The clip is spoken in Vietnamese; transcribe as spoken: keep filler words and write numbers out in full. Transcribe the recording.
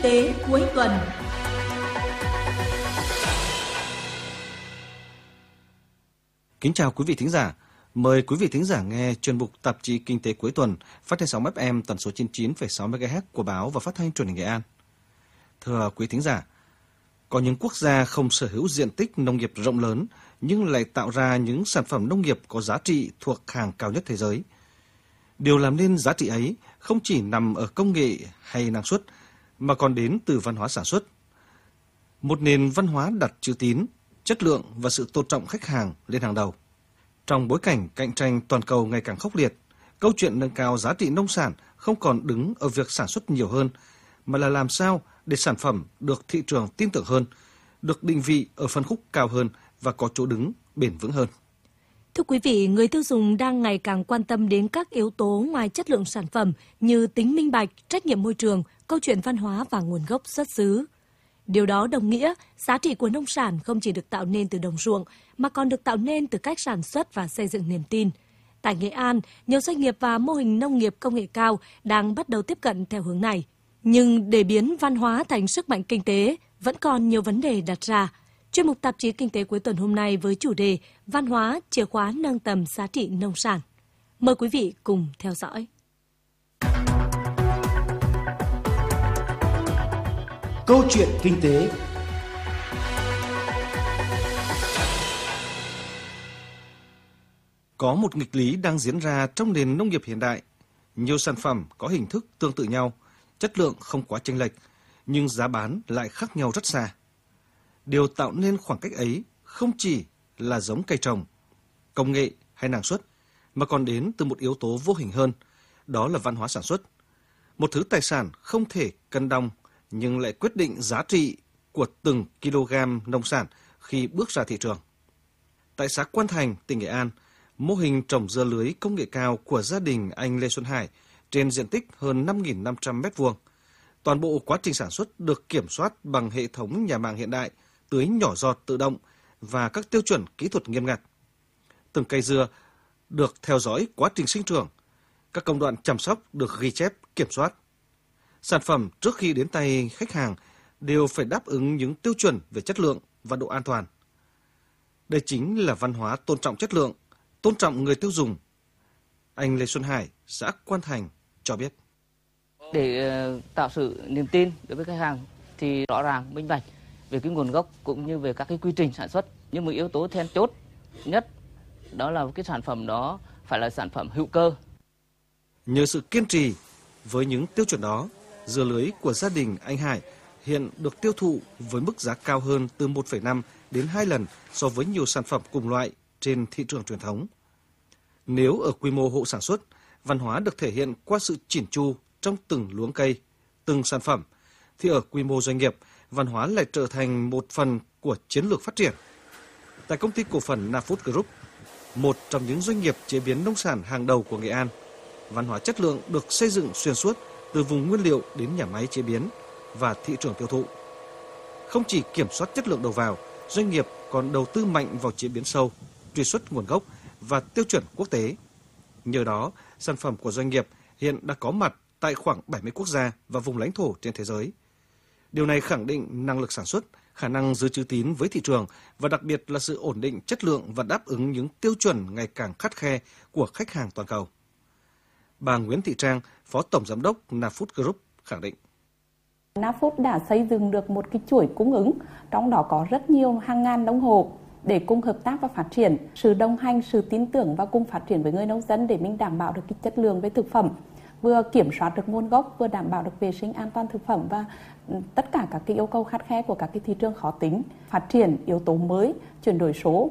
tế cuối tuần. Kính chào quý vị thính giả. Mời quý vị thính giả nghe chuyên mục tạp chí Kinh tế cuối tuần phát trên sóng ép em tần số chín mươi chín phẩy sáu mê ga héc của Báo và Phát thanh Truyền hình Nghệ An. Thưa quý thính giả, có những quốc gia không sở hữu diện tích nông nghiệp rộng lớn nhưng lại tạo ra những sản phẩm nông nghiệp có giá trị thuộc hàng cao nhất thế giới. Điều làm nên giá trị ấy không chỉ nằm ở công nghệ hay năng suất mà còn đến từ văn hóa sản xuất. Một nền văn hóa đặt chữ tín, chất lượng và sự tôn trọng khách hàng lên hàng đầu. Trong bối cảnh cạnh tranh toàn cầu ngày càng khốc liệt, câu chuyện nâng cao giá trị nông sản không còn đứng ở việc sản xuất nhiều hơn, mà là làm sao để sản phẩm được thị trường tin tưởng hơn, được định vị ở phân khúc cao hơn và có chỗ đứng bền vững hơn. Thưa quý vị, người tiêu dùng đang ngày càng quan tâm đến các yếu tố ngoài chất lượng sản phẩm như tính minh bạch, trách nhiệm môi trường, câu chuyện văn hóa và nguồn gốc xuất xứ. Điều đó đồng nghĩa giá trị của nông sản không chỉ được tạo nên từ đồng ruộng mà còn được tạo nên từ cách sản xuất và xây dựng niềm tin. Tại Nghệ An, nhiều doanh nghiệp và mô hình nông nghiệp công nghệ cao đang bắt đầu tiếp cận theo hướng này. Nhưng để biến văn hóa thành sức mạnh kinh tế, vẫn còn nhiều vấn đề đặt ra. Chuyên mục tạp chí Kinh tế cuối tuần hôm nay với chủ đề Văn hóa, chìa khóa nâng tầm giá trị nông sản. Mời quý vị cùng theo dõi. Câu chuyện kinh tế. Có một nghịch lý đang diễn ra trong nền nông nghiệp hiện đại. Nhiều sản phẩm có hình thức tương tự nhau, chất lượng không quá chênh lệch, nhưng giá bán lại khác nhau rất xa. Điều tạo nên khoảng cách ấy không chỉ là giống cây trồng, công nghệ hay năng suất, mà còn đến từ một yếu tố vô hình hơn, đó là văn hóa sản xuất. Một thứ tài sản không thể cân đong nhưng lại quyết định giá trị của từng kg nông sản khi bước ra thị trường. Tại xã Quan Thành, tỉnh Nghệ An, mô hình trồng dưa lưới công nghệ cao của gia đình anh Lê Xuân Hải trên diện tích hơn năm nghìn năm trăm mét vuông. Toàn bộ quá trình sản xuất được kiểm soát bằng hệ thống nhà màng hiện đại, tưới nhỏ giọt tự động và các tiêu chuẩn kỹ thuật nghiêm ngặt. Từng cây dưa được theo dõi quá trình sinh trưởng, các công đoạn chăm sóc được ghi chép, kiểm soát. Sản phẩm trước khi đến tay khách hàng đều phải đáp ứng những tiêu chuẩn về chất lượng và độ an toàn. Đây chính là văn hóa tôn trọng chất lượng, tôn trọng người tiêu dùng. Anh Lê Xuân Hải, xã Quan Thành cho biết. Để tạo sự niềm tin đối với khách hàng thì rõ ràng, minh bạch về cái nguồn gốc cũng như về các cái quy trình sản xuất. Nhưng một yếu tố then chốt nhất đó là cái sản phẩm đó phải là sản phẩm hữu cơ. Nhờ sự kiên trì với những tiêu chuẩn đó, dưa lưới của gia đình anh Hải hiện được tiêu thụ với mức giá cao hơn từ một phẩy năm đến hai lần so với nhiều sản phẩm cùng loại trên thị trường truyền thống. Nếu ở quy mô hộ sản xuất, văn hóa được thể hiện qua sự chỉn chu trong từng luống cây, từng sản phẩm, thì ở quy mô doanh nghiệp, văn hóa lại trở thành một phần của chiến lược phát triển. Tại công ty cổ phần Nafood Group, một trong những doanh nghiệp chế biến nông sản hàng đầu của Nghệ An, văn hóa chất lượng được xây dựng xuyên suốt từ vùng nguyên liệu đến nhà máy chế biến và thị trường tiêu thụ. Không chỉ kiểm soát chất lượng đầu vào, doanh nghiệp còn đầu tư mạnh vào chế biến sâu, truy xuất nguồn gốc và tiêu chuẩn quốc tế. Nhờ đó, sản phẩm của doanh nghiệp hiện đã có mặt tại khoảng bảy mươi quốc gia và vùng lãnh thổ trên thế giới. Điều này khẳng định năng lực sản xuất, khả năng giữ chữ tín với thị trường và đặc biệt là sự ổn định chất lượng và đáp ứng những tiêu chuẩn ngày càng khắt khe của khách hàng toàn cầu. Bà Nguyễn Thị Trang, Phó Tổng Giám đốc Nafood Group khẳng định. Nafood đã xây dựng được một cái chuỗi cung ứng, trong đó có rất nhiều hàng ngàn nông hộ để cùng hợp tác và phát triển, sự đồng hành, sự tin tưởng và cùng phát triển với người nông dân để mình đảm bảo được cái chất lượng về thực phẩm, vừa kiểm soát được nguồn gốc, vừa đảm bảo được vệ sinh an toàn thực phẩm và tất cả các cái yêu cầu khắt khe của các cái thị trường khó tính, phát triển yếu tố mới, chuyển đổi số